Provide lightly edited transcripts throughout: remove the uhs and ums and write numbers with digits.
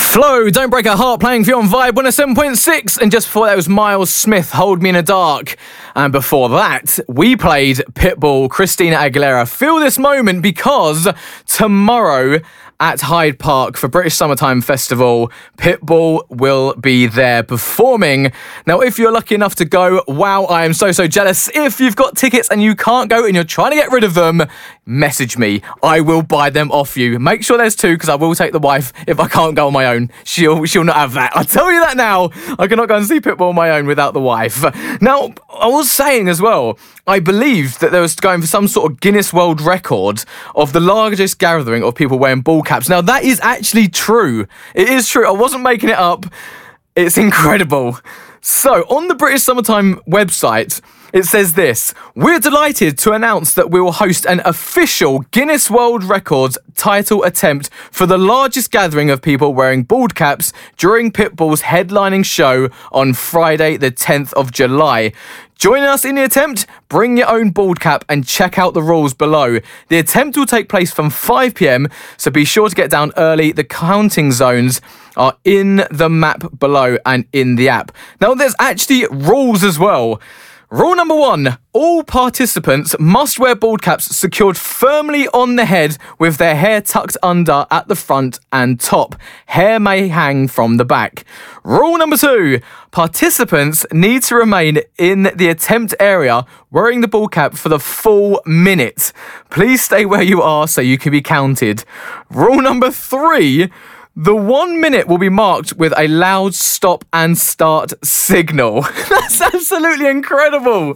Flo, Don't Break Our Heart, playing for you on Vibe 107.6. And just before that was Miles Smith, Hold Me in the Dark. And before that, we played Pitbull, Christina Aguilera, Feel This Moment, because tomorrow at Hyde Park for British Summertime Festival, Pitbull will be there performing. Now, if you're lucky enough to go, wow, I am so jealous. If you've got tickets and you can't go and you're trying to get rid of them, message me. I will buy them off you. Make sure there's two, because I will take the wife if I can't go on my own. She'll not have that. I'll tell you that now. I cannot go and see Pitbull on my own without the wife. Now, I was saying as well, I believed that there was going for some sort of Guinness World Record of the largest gathering of people wearing ball caps. Now, that is actually true. It is true. I wasn't making it up. It's incredible. So, on the British Summertime website, it says this: we're delighted to announce that we will host an official Guinness World Records title attempt for the largest gathering of people wearing bald caps during Pitbull's headlining show on Friday, the 10th of July. Join us in the attempt, bring your own bald cap and check out the rules below. The attempt will take place from 5 p.m, so be sure to get down early. The counting zones are in the map below and in the app. Now, there's actually rules as well. Rule number 1, all participants must wear bald caps secured firmly on the head with their hair tucked under at the front and top. Hair may hang from the back. Rule number 2, participants need to remain in the attempt area wearing the bald cap for the full minute. Please stay where you are so you can be counted. Rule number 3, the 1 minute will be marked with a loud stop and start signal. That's absolutely incredible.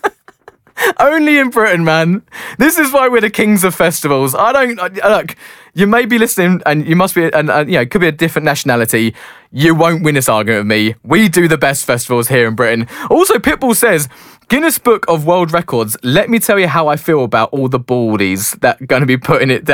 Only in Britain, man. This is why we're the kings of festivals. Look, you may be listening and you must be, could be a different nationality. You won't win this argument with me. We do the best festivals here in Britain. Also, Pitbull says, Guinness Book of World Records, let me tell you how I feel about all the baldies that are going to be putting it down.